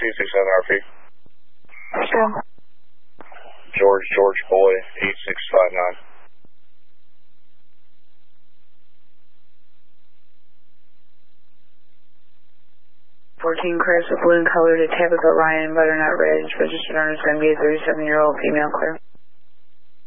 267 RP. Good. George Boy, 8659. 14 Chris with balloon color to Tabitha Ryan, butternut ridge, registered owner is going to be a 37-year-old female, clear.